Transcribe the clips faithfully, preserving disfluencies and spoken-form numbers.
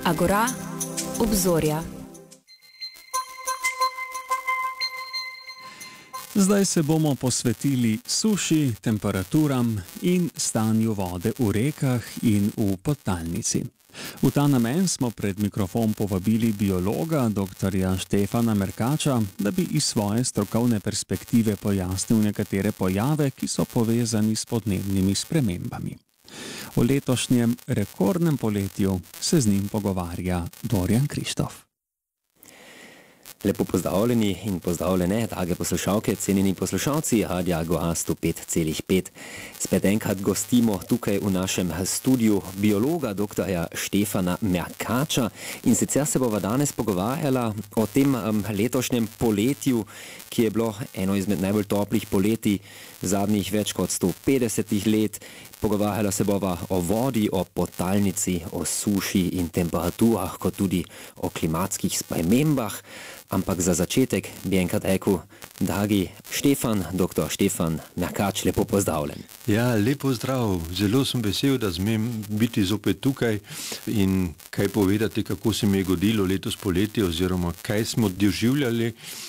Agora, obzorja. Zdaj se bomo posvetili suši, temperaturam in stanju vode v rekah in v podtalnici. V ta namen smo pred mikrofon povabili biologa, doktorja Štefana Merkača, da bi iz svoje strokovne perspektive pojasnil nekatere pojave, ki so povezani s podnebnimi spremembami. O letošnjem rekordnem poletju se z njim pogovarja Dorjan Krištof. Lepo pozdravljeni in pozdravljene, drage poslušalke, cenjeni poslušalci Radia Agora sto pet celih pet. Spet enkrat gostimo tukaj v našem studiu biologa doktorja Štefana Merkača in sicer se bova danes pogovarjala o tem um, letošnjem poletju, ki je bilo eno izmed najbolj toplih poletij zadnjih več kot sto petdesetih let. Pogovarjala se bova o vodi, o podtalnici, o suši in temperaturah, kot tudi o klimatskih spremembah. Ampak za začetek bi enkrat rekel, dragi Štefan, doktor Štefan Merkač, lepo pozdravljen. Ja, lepo zdrav. Zelo sem vesel, da smem biti zopet tukaj in kaj povedati, kako se mi je godilo letos poletje oziroma kaj smo doživljali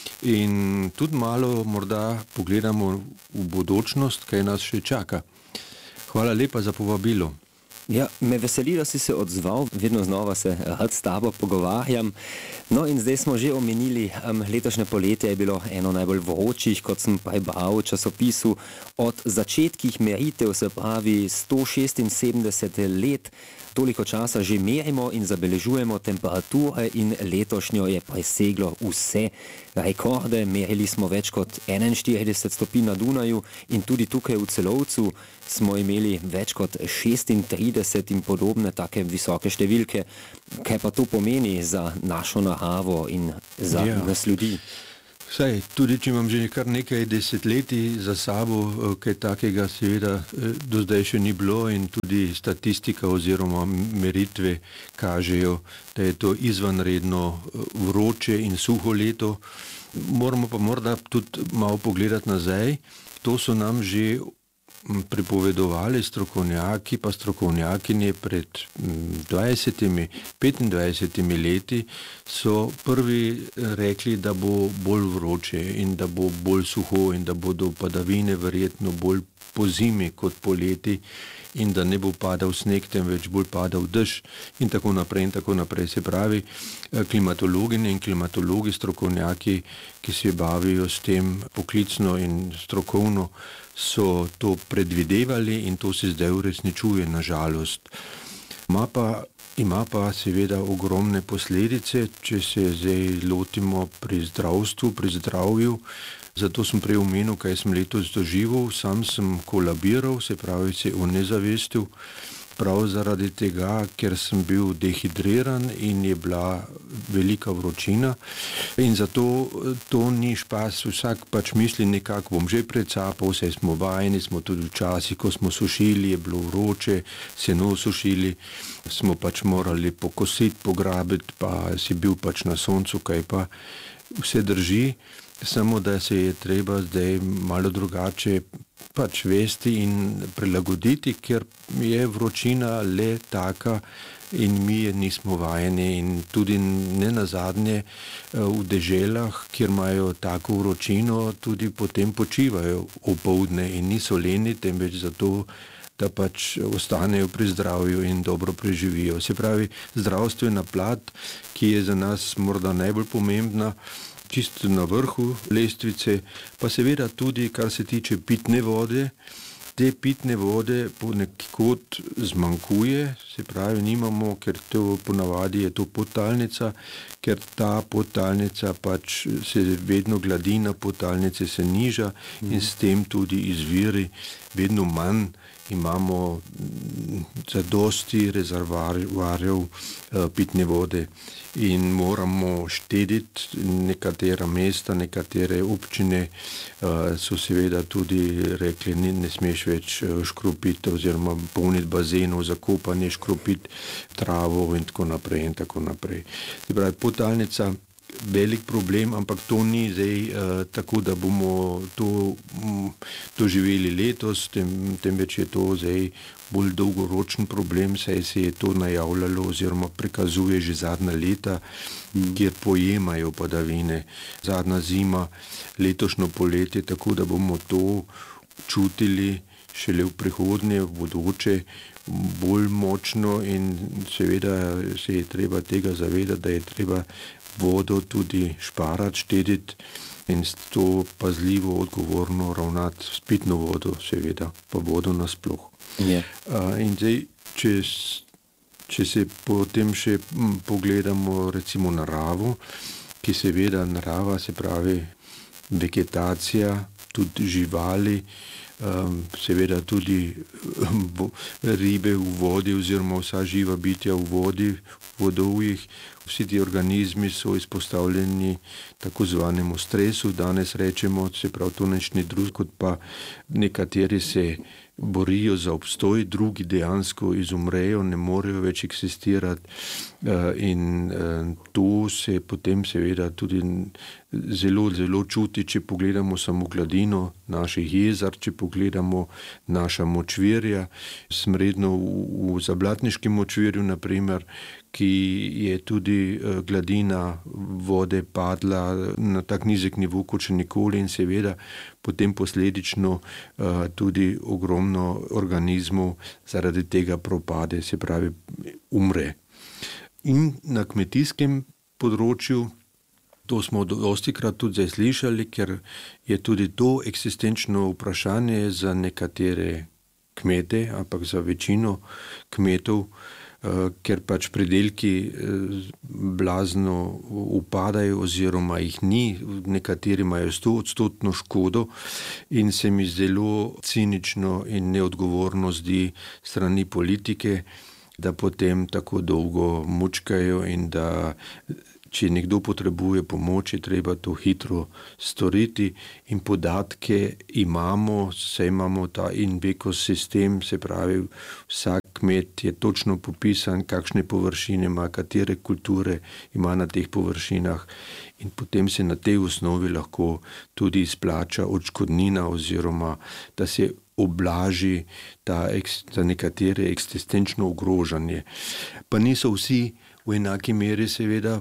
in tudi malo morda pogledamo v bodočnost, kaj nas še čaka. Hvala lepa za povabilo. Ja, me veseli, da si se odzval, vedno znova se rad s tabo pogovarjam. No in zdaj smo že omenili, um, letošnje poletje je bilo eno najbolj vročih, kot sem prebral v časopisu, od začetkih meritev, se pravi sto šestinsedemdeset let. Toliko časa že merimo in zabeležujemo temperature in letošnjo je preseglo vse rekorde. Merili smo več kot enainštirideset stopinj na Dunaju in tudi tukaj v Celovcu smo imeli več kot šestintrideset in podobne take visoke številke. Kaj pa to pomeni za našo naravo in za ja. nas ljudi? Saj, tudi če imam že kar nekaj desetletij za sabo, kaj takega seveda do zdaj še ni bilo in tudi statistika oziroma meritve kažejo, da je to izvanredno vroče in suho leto. Moramo pa morda tudi malo pogledati nazaj. To so nam že pripovedovali strokovnjaki pa strokovnjakinje pred dvajsetimi, petindvajsetimi leti, so prvi rekli, da bo bolj vroče in da bo bolj suho in da bodo padavine verjetno bolj po zimi kot po leti in da ne bo padal sneg, temveč bolj padal dež in tako naprej in tako naprej. Se pravi, klimatologinje in klimatologi, strokovnjaki, ki se bavijo s tem poklicno in strokovno, so to predvidevali in to se zdaj uresničuje, na žalost. Ima pa, ima pa seveda ogromne posledice, če se zdaj lotimo pri zdravstvu, pri zdravju. Zato sem prej omenil, kaj sem letos doživel. Sam sem kolabiral, se pravi, se onezavestil, prav zaradi tega, ker sem bil dehidriran in je bila velika vročina. In zato to ni špas, vsak pač misli nekako, bom že precapal, vse smo vajeni, smo tudi včasih, ko smo sušili, je bilo vroče, seno sušili, smo pač morali pokositi, pograbiti, pa si bil pač na soncu, kaj pa vse drži. Samo da se je treba zdaj malo drugače pač vesti in prilagoditi, ker je vročina le taka in mi je nismo vajeni in tudi ne nazadnje v deželah, kjer imajo tako vročino, tudi potem počivajo opoldne in niso leni, temveč zato, da pač ostanejo pri zdravju in dobro preživijo. Se pravi, zdravstvena plat, ki je za nas morda najbolj pomembna, čisto na vrhu lestvice, pa seveda tudi, kar se tiče pitne vode. Te pitne vode ponekod zmanjkuje, se pravi, nimamo, ker to ponavadi je to podtalnica, ker ta podtalnica pač se vedno gladina podtalnice se niža in s tem tudi izviri vedno manj. Imamo zadosti rezervoarjev pitne vode in moramo štediti nekatera mesta, nekatere občine so seveda tudi rekli, ne, ne smeš več škropiti oziroma polniti bazenov za kopanje, škropiti travo in tako naprej in tako naprej. Se pravi, podtalnica velik problem, ampak to ni zdaj uh, tako, da bomo to um, doživeli letos, tem, temveč je to zdaj bolj dolgoročen problem, saj se je to najavljalo oziroma prikazuje že zadnja leta, mm. kjer pojemajo padavine. Zadnja zima, letošnjo poletje, tako da bomo to čutili šele v prihodnje, v bodoče, bolj močno in seveda se je treba tega zavedati, da je treba vodo tudi šparati, štediti in to pazljivo, odgovorno ravnati s pitno vodo, seveda, pa vodo nasploh. Yeah. Uh, in zdaj, če, če se potem še m, pogledamo recimo naravo, ki seveda narava, se pravi vegetacija, tudi živali, um, seveda tudi um, ribe v vodi oziroma vsa živa bitja v vodi, v vodovjih, vsi ti organizmi so izpostavljeni tako zvanemu stresu, danes rečemo, se pravi to nič ni drug, kot pa nekateri se borijo za obstoj, drugi dejansko izumrejo, ne morejo več eksistirati in to se potem seveda tudi zelo, zelo čuti, če pogledamo samo gladino naših jezer, če pogledamo naša močvirja, smredno v, v Zablatniškem močvirju, naprimer, ki je tudi gladina vode padla na tak nizek nivo kot še nikoli in seveda potem posledično tudi ogromno organizmov zaradi tega propade, se pravi umre. In na kmetijskem področju, to smo dostikrat tudi zdaj slišali, ker je tudi to eksistenčno vprašanje za nekatere kmete, ampak za večino kmetov, ker pač pridelki blazno upadajo oziroma jih ni, nekateri imajo stoodstotno škodo in se mi zelo cinično in neodgovorno zdi strani politike, da potem tako dolgo mučkajo in da če nekdo potrebuje pomoč, je treba to hitro storiti in podatke imamo, se imamo ta in-ekosistem, se pravi vsak kmet je točno popisan, kakšne površine ima, katere kulture ima na teh površinah in potem se na tej osnovi lahko tudi izplača odškodnina oziroma da se oblaži ta, za nekatere eksistenčno ogrožanje. Pa niso vsi v enaki meri seveda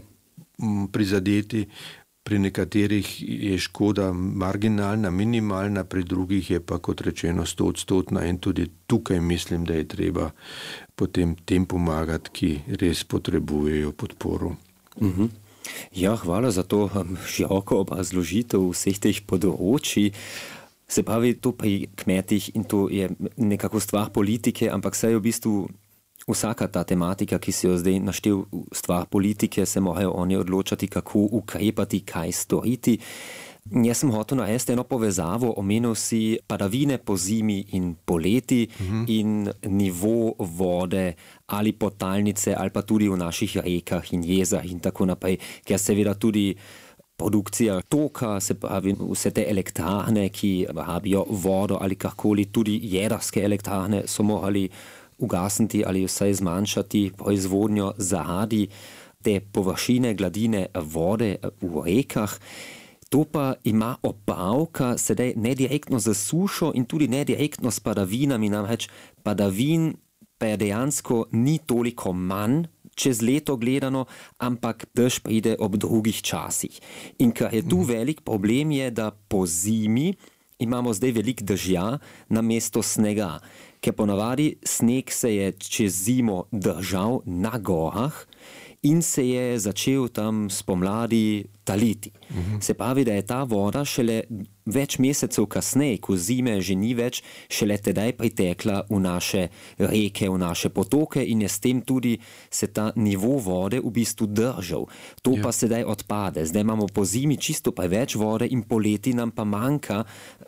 prizadeti, pri nekaterih je škoda marginalna, minimalna, pri drugih je pa kot rečeno stoodstotna in tudi tukaj mislim, da je treba potem tem pomagati, ki res potrebujejo podporo. Mhm. Ja, hvala za to široko obrazložitev vseh teh področij. Se pravi, to pri kmetih in to je nekako stvar politike, ampak saj je v bistvu vsaka ta tematika, ki si jo zdaj naštel, stvar politike, se morajo oni odločati, kako ukrepati, kaj storiti. Jaz sem hotel narediti eno povezavo, omenil si padavine po zimi in poleti mhm. in nivo vode ali podtalnice ali pa tudi v naših rekah in jezerih in tako naprej, ker seveda tudi produkcija toka, se pravi vse te elektrarne, ki rabijo vodo ali kakoli, tudi jedrske elektrarne so morali ugasniti ali vsaj zmanjšati proizvodnjo zaradi te površine, gladine vode v rekah. To pa ima opravka sedaj nedirektno z sušo in tudi nedirektno s padavinami, namreč padavin pa je dejansko ni toliko manj čez leto gledano, ampak dež pride ob drugih časih. In kar je tu velik problem je, da po zimi imamo zdaj velik dežja na mesto snega, ker ponavadi sneg se je čez zimo držal na gorah in se je začel tam spomladi taliti. Mhm. Se pravi, da je ta voda šele več mesecev kasneje, ko zime že ni več, šele tedaj pritekla v naše reke, v naše potoke in je s tem tudi se ta nivo vode v bistvu držal. To ja. Pa sedaj odpade. Zdaj imamo po zimi čisto pa več vode in poleti nam pa manjka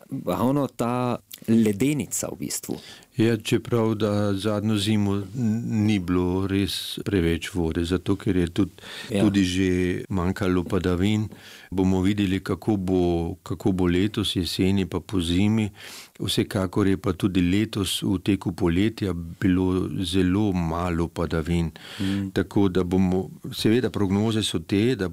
ravno ta ledenica v bistvu. Ja, čeprav da zadnjo zimo ni bilo res preveč vode, zato ker je tudi, ja. tudi že manjkalo padavin. Bomo videli, kako bo, kako bo letos jeseni pa po zimi. Vsekakor je pa tudi letos v teku poletja bilo zelo malo padavin. Mm. Tako da bomo, seveda prognoze so te, da bo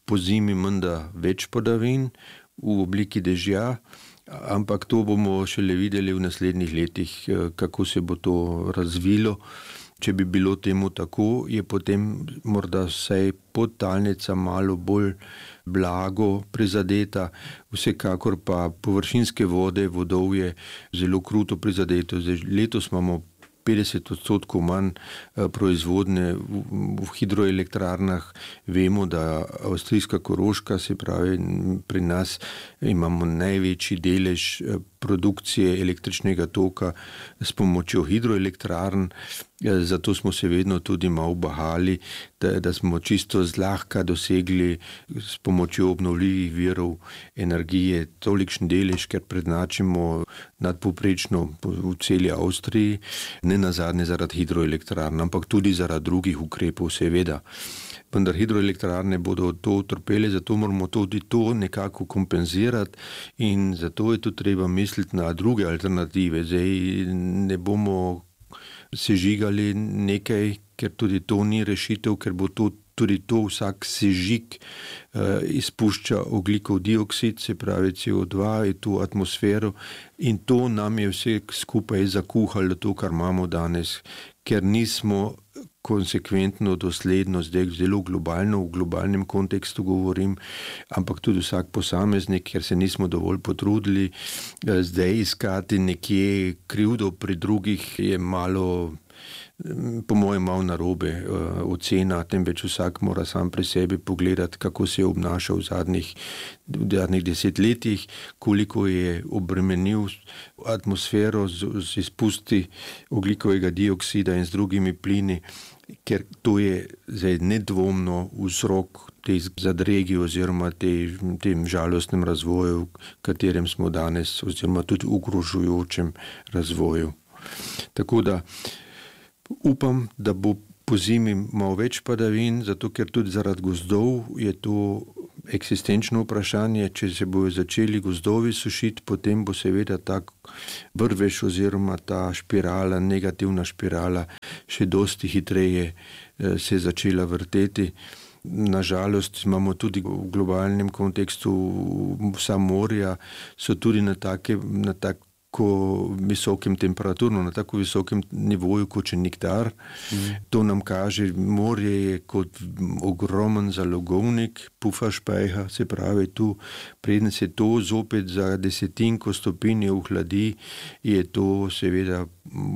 po zimi menda več padavin v obliki dežja, ampak to bomo šele videli v naslednjih letih, kako se bo to razvilo. Če bi bilo temu tako, je potem morda vsaj podtalnica malo bolj blago prizadeta, vsekakor pa površinske vode, vodovje zelo kruto prizadeto. Zdaj, letos imamo petdeset odstotkov manj proizvodne v, v hidroelektrarnah. Vemo, da avstrijska Koroška, se pravi, pri nas imamo največji delež produkcije električnega toka s pomočjo hidroelektrarn, zato smo se vedno tudi malo bahali, da, da smo čisto zlahka dosegli s pomočjo obnovljivih virov energije tolikšen delež, ker prednačimo nadpovprečno v celi Avstriji, ne nazadnje zaradi hidroelektrarn, ampak tudi zaradi drugih ukrepov, seveda. Vendar hidroelektrarne bodo to utrpele, zato moramo tudi to nekako kompenzirati in zato je tudi treba misliti na druge alternative. Zdaj ne bomo sežigali nekaj, ker tudi to ni rešitev, ker bo to, tudi to vsak sežig uh, izpušča ogljikov dioksid, se pravi C O dva, je tu atmosfero in to nam je vse skupaj zakuhalo to, kar imamo danes, ker nismo konsekventno, dosledno, zdaj zelo globalno, v globalnem kontekstu govorim, ampak tudi vsak posameznik, ker se nismo dovolj potrudili, zdaj iskati nekje krivdo pri drugih je malo, po mojem, malo narobe uh, ocena, temveč vsak mora sam pri sebi pogledati, kako se je obnašal v zadnjih, v zadnjih desetletjih, koliko je obremenil atmosfero z, z izpusti ogljikovega dioksida in z drugimi plini, ker to je zdaj nedvomno vzrok tej zadregi oziroma tej, tem žalostnem razvoju, v katerem smo danes, oziroma tudi ogrožujočem razvoju. Tako da upam, da bo po zimi malo več padavin, zato ker tudi zaradi gozdov je to eksistenčno vprašanje. Če se bojo začeli gozdovi sušiti, potem bo seveda tak vrvež oziroma ta špirala, negativna špirala še dosti hitreje se začela vrteti. Nažalost imamo tudi v globalnem kontekstu vsa morja, so tudi na take, na tak visokem temperaturno, na tako visokem nivoju kot je nektar. Mm. To nam kaže, morje je kot ogromen zalogovnik, Pufferspeicher, se pravi tu, preden se to zopet za desetinko stopinje ohladi, je to seveda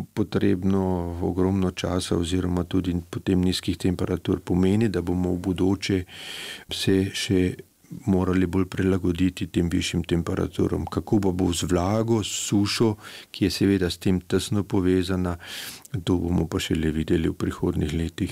potrebno ogromno časa oziroma tudi potem nizkih temperatur. Pomeni, da bomo v bodoče se še morali bolj prilagoditi tem višjim temperaturam. Kako pa bo z vlago, s sušo, ki je seveda s tem tesno povezana, to bomo pa šele videli v prihodnjih letih.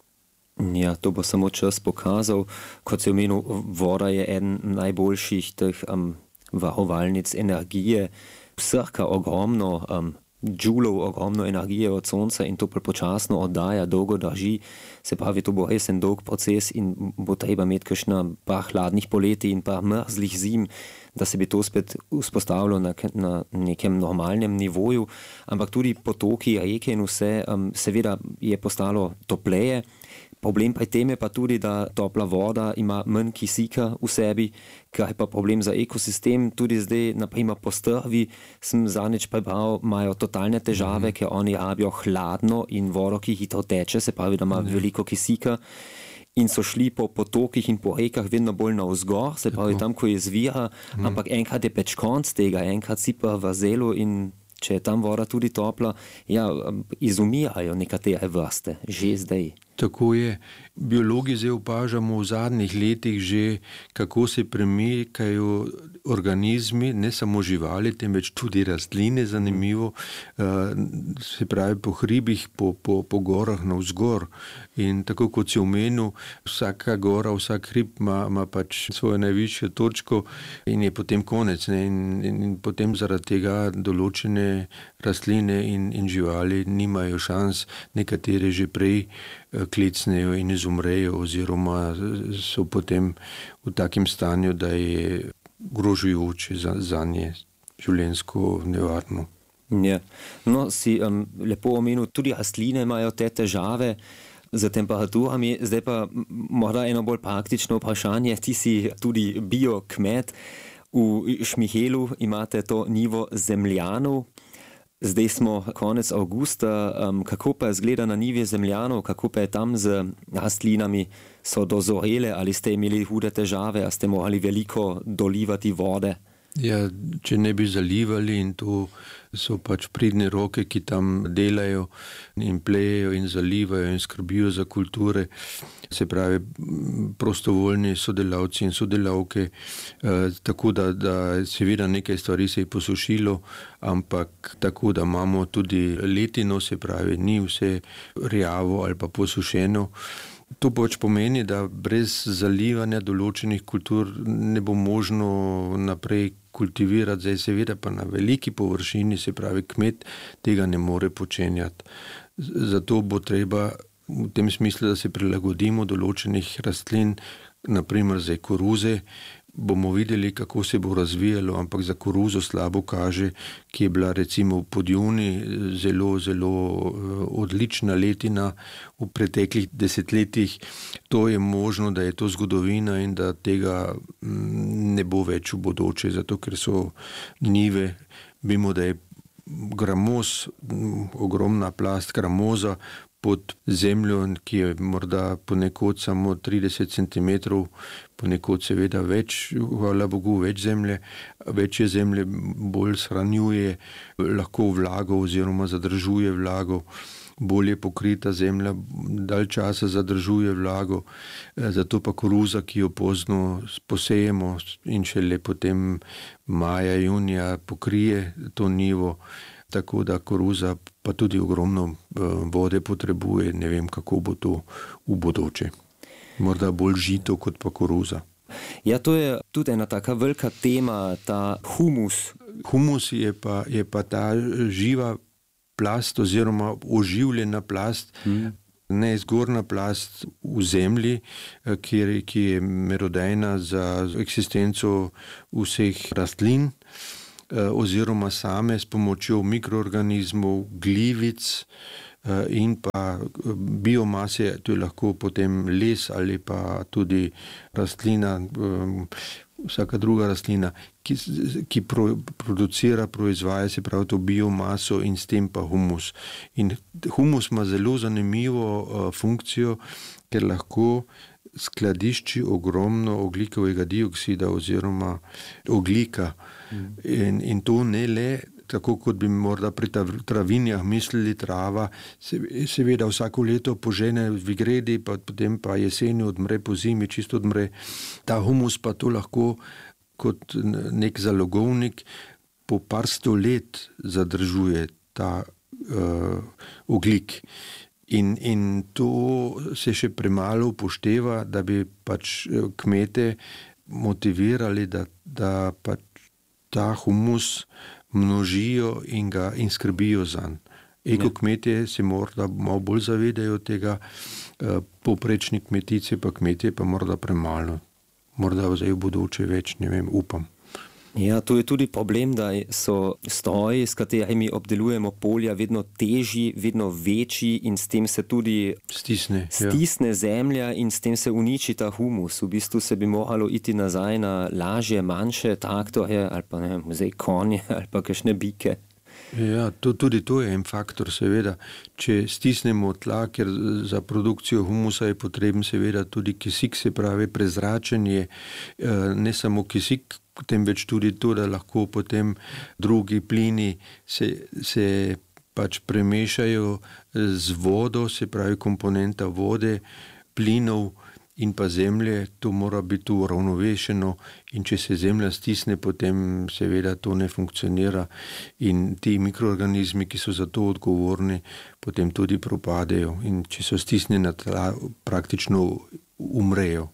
Ja, to bo samo čas pokazal. Kot se omenil, voda je eden najboljših teh um, varovalnic energije. Vsaka ogromno um, džulov, ogromno energije od sonca in to prepočasno oddaja, dolgo drži. Se pravi, to bo res en dolg proces in bo treba imeti kakšna par hladnih poletij in par mrzlih zim, da se bi to spet vzpostavilo na, na nekem normalnem nivoju. Ampak tudi potoki, reke in vse, um, seveda je postalo topleje. Problem pri tem je pa tudi, da topla voda ima manj kisika v sebi, kar je pa problem za ekosistem. Tudi zdaj, naprimer po strvi, sem zadnjič prebral, imajo totalne težave, mm. ker oni rabijo hladno in vodo, ki hitro teče, se pravi, da ima mm. veliko kisika. In so šli po potokih in po rekah vedno bolj navzgor, se pravi, tam, ko je zvira, mm. ampak enkrat je peč konc tega, enkrat si pa v zelu in če je tam voda tudi topla, ja, izumirajo nekatere vrste, že zdaj. Tako je. Biologi zdaj opažamo v zadnjih letih že, kako se premikajo organizmi, ne samo živali, temveč tudi rastline, zanimivo, se pravi po hribih, po, po, po gorah navzgor. In tako kot si omenil, vsaka gora, vsak hrib ima, ima pač svojo najvišjo točko in je potem konec. Ne? In, in, in potem zaradi tega določene rastline in, in živali nimajo šans, nekatere že prej klecnejo in izumrejo oziroma so potem v takem stanju, da je grožujoče za, za nje življenjsko nevarno. Ja. No, si um, lepo omenil, tudi rastline imajo te težave. z temperaturami. Zdaj pa morda eno bolj praktično vprašanje. Ti si tudi biokmet. V Šmihelu imate to nivo Zemljanov. Zdaj smo konec avgusta. Um, kako pa izgleda na nivi Zemljanov? Kako pa je tam z rastlinami? So dozorele ali ste imeli hude težave? A ste morali veliko dolivati vode? Ja, če ne bi zalivali, in to so pač pridne roke, ki tam delajo in plejejo in zalivajo in skrbijo za kulture, se pravi prostovoljni sodelavci in sodelavke, eh, tako da, da seveda nekaj stvari se je posušilo, ampak tako, da imamo tudi letino, se pravi ni vse rjavo ali pa posušeno. To pač pomeni, da brez zalivanja določenih kultur ne bo možno naprej kultivirati, zdaj seveda pa na veliki površini, se pravi kmet tega ne more počenjati. Zato bo treba v tem smislu, da se prilagodimo določenih rastlin, naprimer za koruze, bomo videli, kako se bo razvijalo, ampak za koruzo slabo kaže, ki je bila recimo v Podjuni zelo, zelo odlična letina v preteklih desetletjih. To je možno, da je to zgodovina in da tega ne bo več v bodoče, zato ker so njive, vemo, da je gramoz, ogromna plast gramoza pod zemljo, ki je morda ponekod samo trideset centimetrov, ponekod seveda več, hvala Bogu, več zemlje, večje zemlje bolj shranjuje lahko vlago oziroma zadržuje vlago, bolje pokrita zemlja dalj časa zadržuje vlago, zato pa koruza, ki jo pozno posejemo in šele potem maja, junija pokrije to nivo, tako da koruza pa tudi ogromno vode potrebuje, ne vem, kako bo to v bodoče. Morda bolj žito kot pa koruza. Ja, to je tudi ena taka velika tema, ta humus. Humus je pa, je pa ta živa plast oziroma oživljena plast, hmm. ne zgornja plast v zemlji, ki je, ki je merodajna za eksistenco vseh rastlin, oziroma same s pomočjo mikroorganizmov, glivic in pa biomase, to je lahko potem les ali pa tudi rastlina, vsaka druga rastlina, ki, ki pro, producira, proizvaja se pravi to biomaso in s tem pa humus. In humus ima zelo zanimivo funkcijo, ker lahko skladišči ogromno ogljikovega dioksida oziroma oglika. Mm. In, in to ne le, tako kot bi morda pri travinjah mislili, trava, se, seveda vsako leto požene vigredi, pa potem pa jeseni odmre, po zimi čisto odmre. Ta humus pa to lahko kot nek zalogovnik po par sto let zadržuje ta uh, ogljik. In, in to se še premalo upošteva, da bi pač kmete motivirali, da, da pač ta humus množijo in ga in skrbijo zanj. Eko kmetje se morda malo bolj zavedajo tega, povprečni kmetice pa kmetje pa morda premalo. Morda zdaj v bodoče več, ne vem, upam. Ja, to je tudi problem, da so stroji, s katerimi obdelujemo polja, vedno težji, vedno večji in s tem se tudi stisne, stisne ja. zemlja in s tem se uniči ta humus. V bistvu se bi moralo iti nazaj na lažje, manjše traktorje ali pa ne vem, zdaj konje ali pa kakšne bike. Ja, to, tudi to je en faktor, seveda. Če stisnemo tla, ker za produkcijo humusa je potreben seveda tudi kisik, se pravi prezračenje, ne samo kisik, temveč tudi to, da lahko potem drugi plini se, se pač premešajo z vodo, se pravi komponenta vode, plinov in pa zemlje, to mora biti uravnovešeno in če se zemlja stisne, potem seveda to ne funkcionira in ti mikroorganizmi, ki so za to odgovorni, potem tudi propadejo in če so stisnjena tla, praktično umrejo.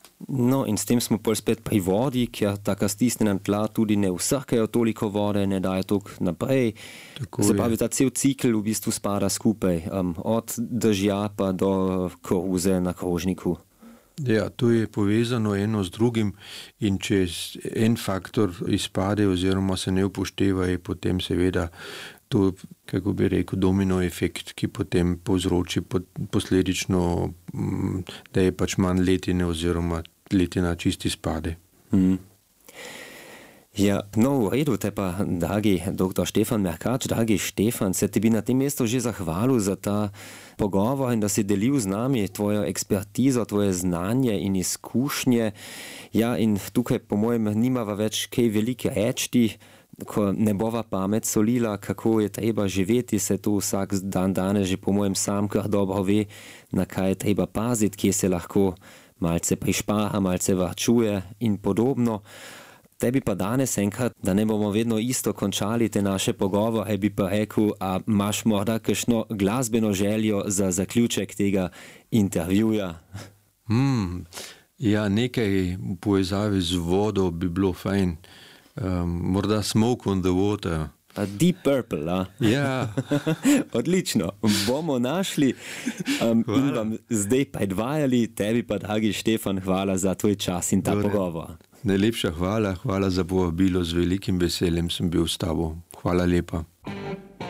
No, in s tem smo pol spet pri vodi, kjer taka stisnjena tla tudi ne vsakajo toliko vode, ne dajo toliko naprej. Tako se pravi, ta cel cikl v bistvu spada skupaj, um, od dežja pa do koruze na krožniku. Ja, to je povezano eno z drugim in če en faktor izpade oziroma se ne upošteva, je potem seveda to, kako bi rekel, domino efekt, ki potem povzroči posledično, da je pač manj letine oziroma letina čisti spade. Mm. Ja, no, v redu, te pa, dragi doktor Štefan Merkač, dragi Štefan, se ti bi na tem mestu že zahvalil za ta pogovor in da si delil z nami tvojo ekspertizo, tvoje znanje in izkušnje. Ja, in tukaj po mojem nimava več kaj velike reči, ko ne bova pamet solila, kako je treba živeti, se tu vsak dan danes že po mojem sam kar dobro ve, na kaj je treba paziti, kje se lahko malce prišpaha, malce varčuje in podobno. Tebi pa danes enkrat, da ne bomo vedno isto končali te naše pogovore, bi pa rekel, a imaš morda kakšno glasbeno željo za zaključek tega intervjuja? Hmm, ja, nekaj v povezavi z vodo bi bilo fajn. Um, morda Smoke on the Water. A Deep Purple, a? Ja. Odlično, bomo našli um, in vam zdaj predvajali. Tebi pa, dragi Štefan, hvala za tvoj čas in ta Dobre. pogovor. Najlepša hvala, hvala za povabilo, z velikim veseljem sem bil s tabo. Hvala lepa.